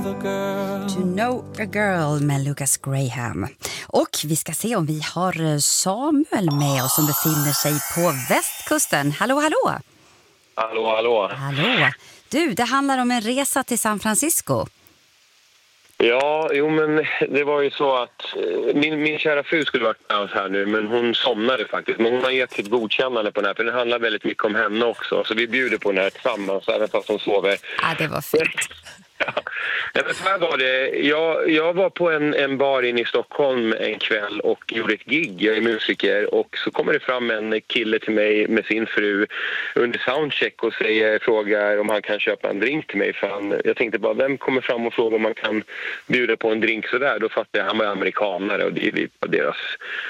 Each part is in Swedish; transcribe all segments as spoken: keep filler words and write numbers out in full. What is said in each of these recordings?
a girl. To know a girl med Lucas Graham. Och vi ska se om vi har Samuel med oss som befinner sig på västkusten. Hallå, hallå! Hallå, hallå. Hallå! Du, det handlar om en resa till San Francisco. Ja, jo men det var ju så att min, min kära fru skulle varit med oss här nu, men hon somnade faktiskt. Men hon har gett sitt godkännande på den här, för det handlar väldigt mycket om henne också. Så vi bjuder på den här tillsammans, även fast hon sover. Ja, det var fint. Ja. Ja, men så här var det. Jag, jag var på en, en bar inne i Stockholm en kväll och gjorde ett gig. Jag är musiker och så kommer det fram en kille till mig med sin fru under soundcheck och säger, frågar om han kan köpa en drink till mig. För han, jag tänkte bara, vem kommer fram och frågar om man kan bjuda på en drink sådär? Då fattade jag, han var amerikanare och det är lite på deras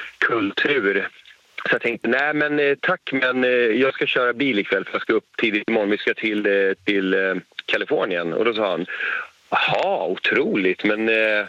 kultur. Så jag tänkte, nej men eh, tack, men eh, jag ska köra bil ikväll för jag ska upp tidigt imorgon. Vi ska till, eh, till eh, Kalifornien. Och då sa han, jaha, otroligt, men eh,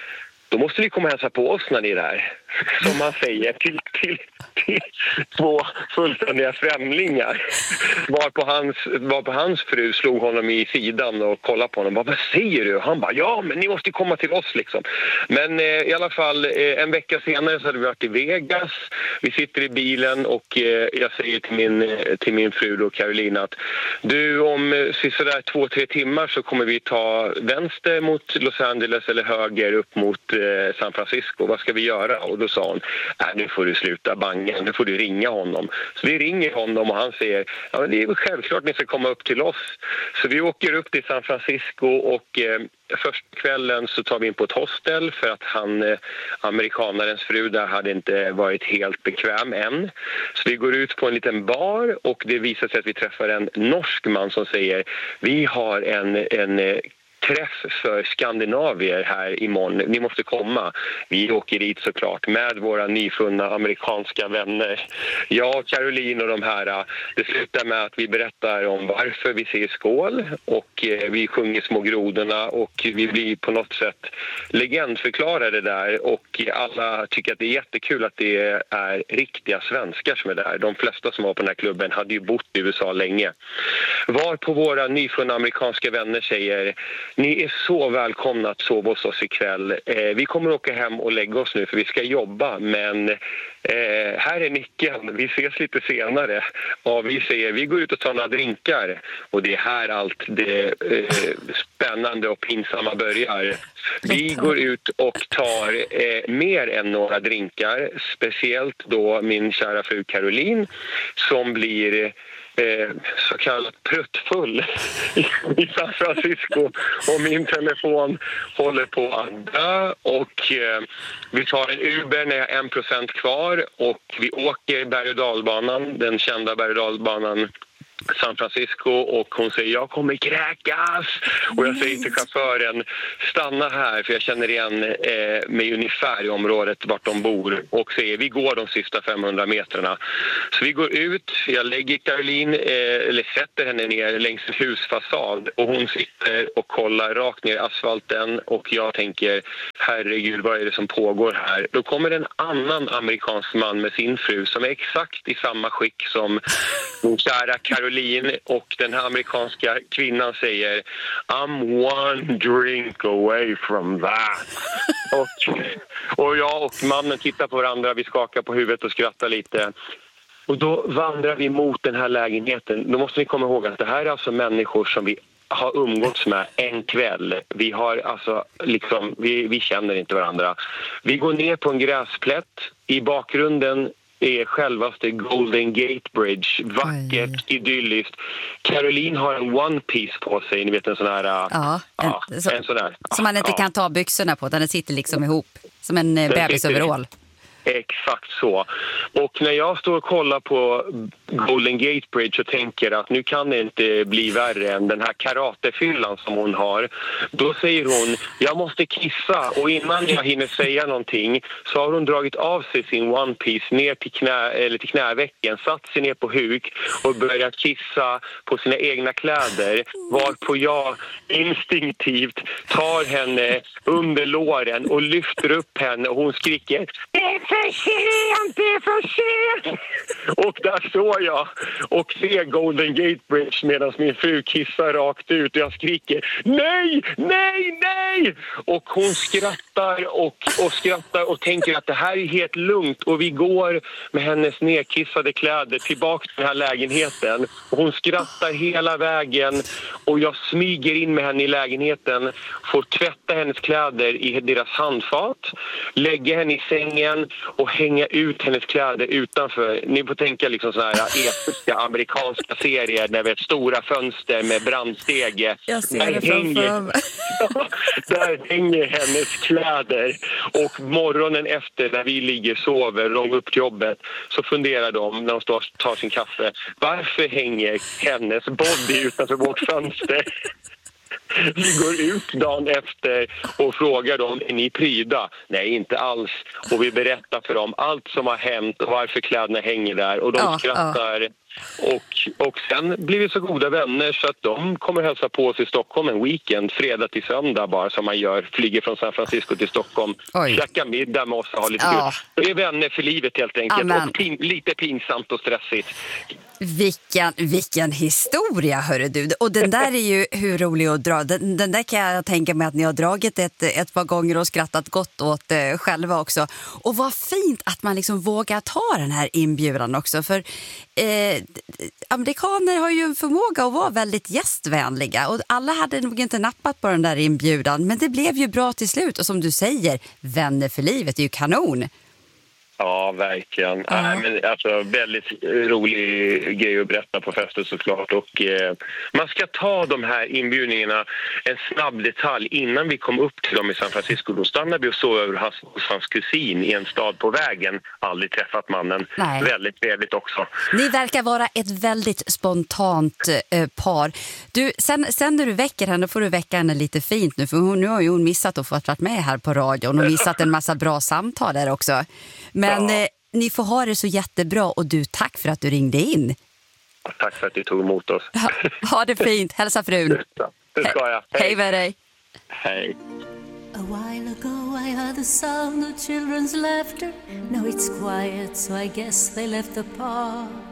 då måste vi komma och hälsa på oss när ni är där. Som man säger till, till, till två fullständiga främlingar. Var på, hans, var på hans fru slog honom i sidan och kollade på honom. Bara, vad säger du? Han bara, ja men ni måste komma till oss liksom. Men eh, i alla fall eh, en vecka senare så hade vi varit i Vegas. Vi sitter i bilen och eh, jag säger till min, till min fru då, Carolina, att du, om eh, sådär två, tre timmar så kommer vi ta vänster mot Los Angeles eller höger upp mot eh, San Francisco. Vad ska vi göra? Och då sa hon, äh, nu får du sluta bangen, nu får du ringa honom. Så vi ringer honom och han säger, ja men det är självklart ni ska komma upp till oss. Så vi åker upp till San Francisco och eh, första kvällen så tar vi in på ett hostel för att han, eh, amerikanarens fru där, hade inte varit helt bekväm än. Så vi går ut på en liten bar och det visar sig att vi träffar en norsk man som säger, vi har en, en eh, träff för skandinavier här imorgon. Ni måste komma. Vi åker dit såklart med våra nyfunna amerikanska vänner. Jag och Caroline och de här. Det slutar med att vi berättar om varför vi säger skål och vi sjunger Små grodorna och vi blir på något sätt legendförklarade där och alla tycker att det är jättekul att det är riktiga svenskar som är där. De flesta som var på den här klubben hade ju bott i U S A länge. Var på våra nyfunna amerikanska vänner säger, ni är så välkomna att sova hos oss ikväll. Eh, vi kommer åka hem och lägga oss nu för vi ska jobba. Men eh, här är nyckeln. Vi ses lite senare. Och vi säger, vi går ut och tar några drinkar. Och det är här allt det eh, spännande och pinsamma börjar. Vi går ut och tar eh, mer än några drinkar. Speciellt då min kära fru Caroline som blir Eh, så kallat pruttfull i San Francisco och min telefon håller på att dö och eh, vi tar en Uber när jag har en procent kvar och vi åker berg- och dalbanan, den kända berg- och dalbanan San Francisco och hon säger, jag kommer kräkas och jag säger till chauffören, stanna här för jag känner igen eh, mig ungefär i området vart de bor och säger, vi går de sista femhundra metrarna. Så vi går ut, jag lägger Caroline eh, eller sätter henne ner längs en husfasad och hon sitter och kollar rakt ner i asfalten och jag tänker, herregud vad är det som pågår här? Då kommer en annan amerikansk man med sin fru som är exakt i samma skick som min kära Caroline och den här amerikanska kvinnan säger, I'm one drink away from that. och, och jag och mannen tittar på varandra, vi skakar på huvudet och skrattar lite. Och då vandrar vi mot den här lägenheten. Då måste ni komma ihåg att det här är alltså människor som vi har umgåtts med en kväll. Vi har alltså liksom, vi, vi känner inte varandra. Vi går ner på en gräsplätt. I bakgrunden är självaste Golden Gate Bridge. Vackert, Oj. idylliskt. Caroline har en one piece på sig. Ni vet en sån här... Ja, en, ja, så, en sån där. Som man inte ja. kan ta byxorna på. Den sitter liksom ihop. Som en bebisöverall. Exakt så. Och när jag står och kollar på Golden Gate Bridge och tänker att nu kan det inte bli värre än den här karatefyllan som hon har, då säger hon, jag måste kissa, och innan jag hinner säga någonting så har hon dragit av sig sin one piece ner till, knä, eller till knävecken, satt sig ner på huk och börjat kissa på sina egna kläder, varpå jag instinktivt tar henne under låren och lyfter upp henne och hon skriker, det är för sent, det är för sent! Och där står jag och ser Golden Gate Bridge medan min fru kissar rakt ut och jag skriker, nej, nej, nej! nej! Och hon skrattar och, och skrattar och tänker att det här är helt lugnt. Och vi går med hennes nedkissade kläder tillbaka till den här lägenheten. Och hon skrattar hela vägen och jag smyger in med henne i lägenheten. Får tvätta hennes kläder i deras handfat. Lägga henne i sängen och hänga ut hennes kläder utanför. Ni får tänka liksom så här episka amerikanska serier där vi har stora fönster med brandstege. Jag ser det framför mig. Där hänger hennes kläder och morgonen efter när vi ligger och sover och de går upp till jobbet så funderar de när de står och tar sin kaffe, varför hänger hennes body utanför vårt fönster? Vi går ut dagen efter och frågar dem, är ni pryda? Nej, inte alls. Och vi berättar för dem allt som har hänt och varför kläderna hänger där. Och de ja, skrattar. Ja. Och, och sen blir vi så goda vänner så att de kommer hälsa på oss i Stockholm en weekend, fredag till söndag bara som man gör. Flyger från San Francisco till Stockholm. Käka middag med oss och ha lite ja. kul. Det är vänner för livet helt enkelt. Amen. Och pin, lite pinsamt och stressigt. Vilken, vilken historia, hörru du. Och den där är ju hur rolig att dra. Den, den där kan jag tänka mig att ni har dragit ett, ett par gånger och skrattat gott åt eh, själva också. Och vad fint att man liksom vågar ta den här inbjudan också. För eh, amerikaner har ju en förmåga att vara väldigt gästvänliga. Och alla hade nog inte nappat på den där inbjudan. Men det blev ju bra till slut. Och som du säger, vänner för livet är ju kanon. Ja, verkligen. Uh-huh. Äh, men alltså, väldigt rolig grej att berätta på festen såklart. Och, eh, man ska ta de här inbjudningarna en snabb detalj innan vi kom upp till dem i San Francisco. Då stannade vi och sov över hans, hos hans kusin i en stad på vägen. Aldrig träffat mannen. Nej. Väldigt trevligt också. Ni verkar vara ett väldigt spontant eh, par. Du, sen, sen när du väcker henne får du väcka henne lite fint nu. För hon, nu har ju hon missat att få vara med här på radion och missat en massa bra samtal där också. Men ja. eh, ni får ha det så jättebra och du, tack för att du ringde in. Tack för att du tog emot oss. Ha, ha det fint, hälsa frun. Det ska jag. Hej. Hej med dig. Hej. A while ago I heard the sound of children's laughter. Now it's quiet, so I guess they left the park.